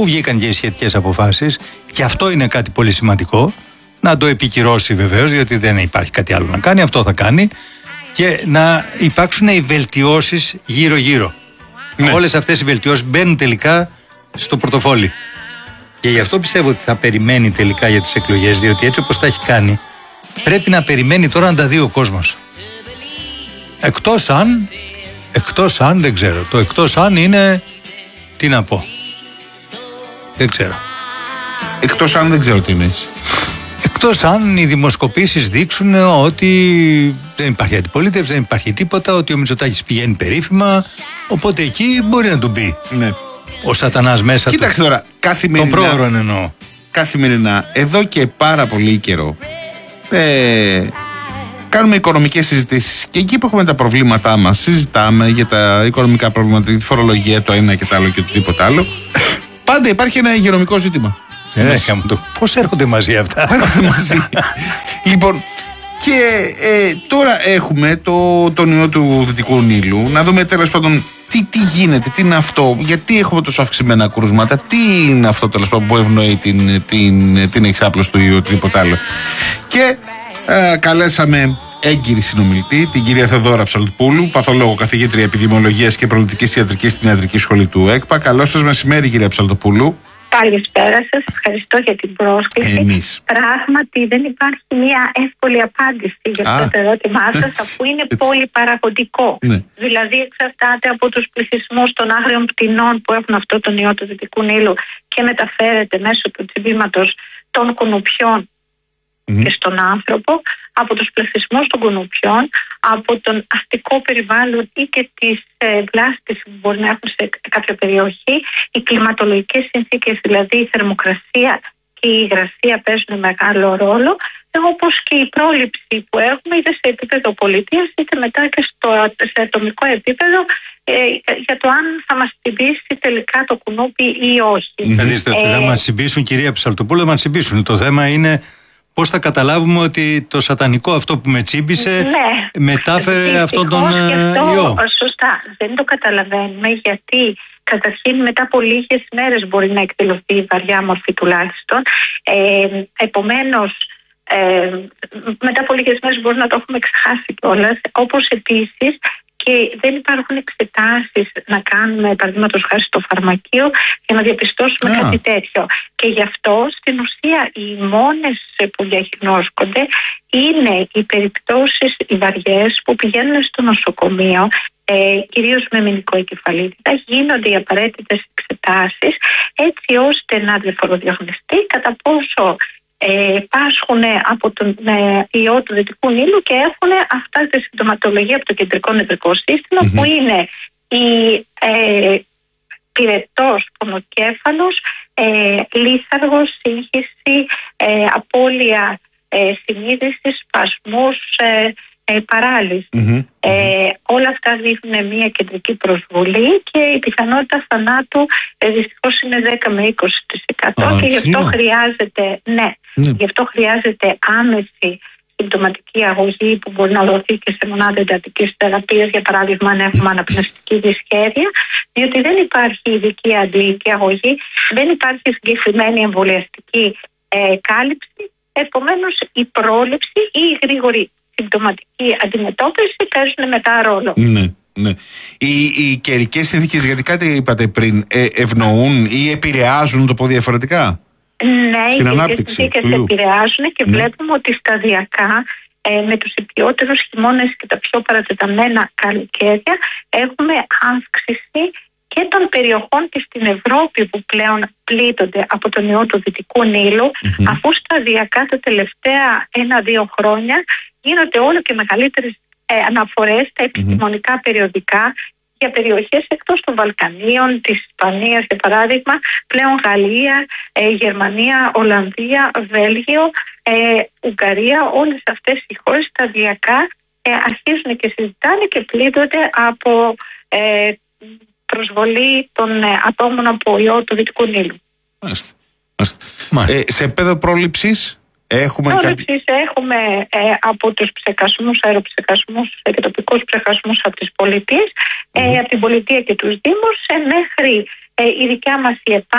που βγήκαν και οι σχετικές αποφάσεις, και αυτό είναι κάτι πολύ σημαντικό, να το επικυρώσει βεβαίως, γιατί δεν υπάρχει κάτι άλλο να κάνει, αυτό θα κάνει, και να υπάρξουν οι βελτιώσεις γύρω-γύρω. Ναι. Όλες αυτές οι βελτιώσεις μπαίνουν τελικά στο πορτοφόλι. Και γι' αυτό πιστεύω ότι θα περιμένει τελικά για τις εκλογές, διότι έτσι όπως τα έχει κάνει, πρέπει να περιμένει τώρα να τα δει ο κόσμος. Εκτός αν, δεν ξέρω. Το εκτός αν είναι, τι να πω. Δεν ξέρω. Εκτός αν δεν ξέρω τι είναι. Εκτός αν οι δημοσκοπήσεις δείξουν ότι δεν υπάρχει αντιπολίτευση, δεν υπάρχει τίποτα, ότι ο Μητσοτάκης πηγαίνει περίφημα, οπότε εκεί μπορεί να του μπει. Ναι. Ο σατανάς μέσα. Κοίταξε τώρα, καθημερινά. Τον πρόωρο εννοώ. Καθημερινά, εδώ και πάρα πολύ καιρό, κάνουμε οικονομικές συζητήσεις. Και εκεί που έχουμε τα προβλήματά μας, συζητάμε για τα οικονομικά προβλήματα, τη φορολογία, το ένα και το άλλο και οτιδήποτε άλλο. Πάντα υπάρχει ένα υγειονομικό ζήτημα. Πώς έρχονται μαζί αυτά? Έρχονται μαζί. Λοιπόν, και τώρα έχουμε τον ιό του Δυτικού Νείλου. Να δούμε τέλος πάντων τι γίνεται, τι είναι αυτό, γιατί έχουμε τόσο αυξημένα κρούσματα, τι είναι αυτό τέλος πάντων που ευνοεί την εξάπλωση του ιού, οτιδήποτε άλλο. Και καλέσαμε έγκυρη συνομιλητή, την κυρία Θεοδώρα Ψαλτοπούλου, παθολόγο, καθηγήτρια επιδημιολογίας και προληπτικής ιατρικής στην Ιατρική Σχολή του ΕΚΠΑ. Καλώς σας μεσημέρι, κυρία Ψαλτοπούλου. Καλησπέρα σας, ευχαριστώ για την πρόσκληση. Πράγματι δεν υπάρχει μια εύκολη απάντηση για αυτό το ερώτημά σας, αφού είναι πολυπαραγωγικό. Ναι. Δηλαδή εξαρτάται από τους πληθυσμούς των άγριων πτηνών που έχουν αυτό τον ιό του Δυτικού Νείλου και μεταφέρεται μέσω του τσιμπήματος των κουνουπιών και στον άνθρωπο, από τους πληθυσμούς των κουνουπιών, από τον αστικό περιβάλλον ή και τις βλάστες που μπορεί να έχουν σε κάποια περιοχή, οι κλιματολογικές συνθήκες, δηλαδή η θερμοκρασία και η υγρασία παίζουν μεγάλο ρόλο, όπως και η πρόληψη που έχουμε είτε σε επίπεδο πολιτείας είτε μετά και σε ατομικό επίπεδο για το αν θα μας τσιμπήσει τελικά το κουνούπι ή όχι. Δείστε ότι θα μας τσιμπήσουν, κυρία Ψαλτοπούλου, θα μας τσιμπήσουν. Το θέμα είναι πώς θα καταλάβουμε ότι το σατανικό αυτό που με τσίμπησε μετάφερε αυτόν τον ιό. Σωστά, δεν το καταλαβαίνουμε, γιατί καταρχήν μετά από λίγες μέρες μπορεί να εκδηλωθεί η βαριά μορφή τουλάχιστον. Επομένως, μετά από λίγες μέρες μπορεί να το έχουμε ξεχάσει κιόλας, όπως επίσης και δεν υπάρχουν εξετάσεις να κάνουμε, παραδείγματος χάρη στο φαρμακείο, για να διαπιστώσουμε κάτι τέτοιο. Και γι' αυτό στην ουσία οι μόνες που διαγνώσκονται είναι οι περιπτώσεις οι βαριές που πηγαίνουν στο νοσοκομείο, κυρίως με μηνικοεγκεφαλίτιδα, γίνονται οι απαραίτητες εξετάσεις έτσι ώστε να διαφοροδιαγνωστεί κατά πόσο πάσχουν από τον ιό του Δυτικού Νείλου και έχουν αυτά τη συμπτωματολογία από το κεντρικό νευρικό σύστημα, που είναι η πυρετός πονοκέφαλος, λίθαργος, σύγχυση, απώλεια συνείδησης, σπασμούς, παράλυση. Όλα αυτά δείχνουν μια κεντρική προσβολή και η πιθανότητα θανάτου δυστυχώς είναι 10 με 20% και γι' αυτό χρειάζεται, γι' αυτό χρειάζεται άμεση συμπτωματική αγωγή που μπορεί να δοθεί και σε μονάδα εντατικής θεραπείας, για παράδειγμα αν έχουμε αναπνευστική δυσχέρεια, διότι δεν υπάρχει ειδική αντλική αγωγή, δεν υπάρχει συγκεκριμένη εμβολιαστική κάλυψη, επομένως η πρόληψη ή η γρήγορη συμπτωματική αντιμετώπιση παίζουν μετά ρόλο. Ναι. Οι καιρικές συνθήκες, γιατί κάτι είπατε πριν, ευνοούν ή επηρεάζουν, το πω διαφορετικά, στην ανάπτυξη. Οι συνθήκες επηρεάζουν και βλέπουμε ότι σταδιακά με τους οικειότερους χειμώνες και τα πιο παρατεταμένα καλοκαίρια έχουμε αύξηση και των περιοχών και στην Ευρώπη που πλέον πλήττονται από τον ιό του Δυτικού Νείλου, αφού σταδιακά τα τελευταία 1-2 χρόνια γίνονται όλο και μεγαλύτερες αναφορές στα επιστημονικά περιοδικά για περιοχές εκτός των Βαλκανίων, της Ισπανίας για παράδειγμα, πλέον Γαλλία, Γερμανία, Ολλανδία, Βέλγιο, Ουγγαρία, όλες αυτές οι χώρες σταδιακά αρχίζουν και συζητάνε και πλήττονται από προσβολή των ατόμων από ιό του Δυτικού Νείλου. Σε επίπεδο πρόληψης έχουμε από τους ψεκασμούς, αεροψεκασμούς και τοπικούς ψεκασμούς από τις πολιτείες, από την πολιτεία και τους δήμους, μέχρι η δικιά μας η ΕΠΑ